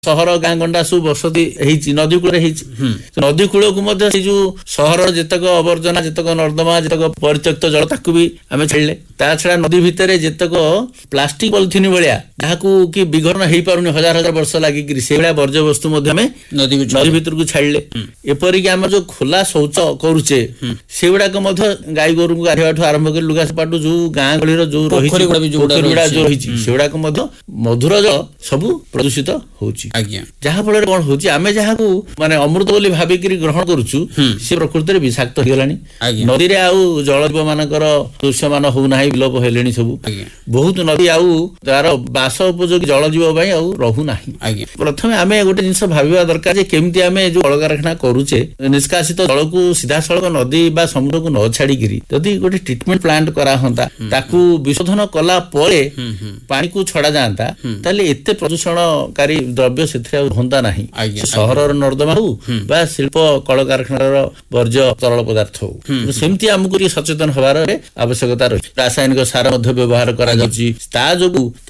सहर गाँ गंडा सब बसती नदी कूल नदी कूल को जो सहर जितक अवर्जना जितक नर्दमा जितक परित्यक्त जल ताकू भी आम छाड़े ता छड़ा नदी भितर जितक प्लास्टिक पॉलिथिन भाया जहाँ कि विघटन हो पार हजार हजार वर्ष लगिक से वर्ज्य वस्तु नदी भितर को छाड़े एपरिक आम जो खोला शौच करुचे से गुड़ाक गाई गोरु को गाधवा आरंभ कर लुगा सपाटू जो गाँ गहली जो रही से गुड़ाक मधुर जल सब प्रदूषित होची जहा फल कौन होची आमे जहा को माने अमृत बोली भाविक ग्रहण करूछु से प्रकृति विषाक्त हो गलानी नदी रे आउ जलजीव मानकर दृश्यमान हो नाही विलोप हेलेनी सब बहुत नदी आउ तार बास उपयोगी जलजीव पई आउ रहू नाही प्रथमे आमे गोटे जिंस भाबिबा दरकार जे केमती आमे जो कल कारखाना करूचे निष्कासित जल को सीधा सड़क नदी बा समुद्र को न छाड़ी गिरी जदि गोटे ट्रीटमेंट प्लांट करा होता ताकू विशोधन कला परे पानी को छड़ा जानता ताले एते प्रदूषणकारी द्रव्य से होता नहीं सहर नर्दमा हो बा शिल्प कल कारखानार वर्ज्य तरल पदार्थ हो सेमती आमको सचेतन हबार आवश्यकता रही रासायनिक सार व्यवहार करा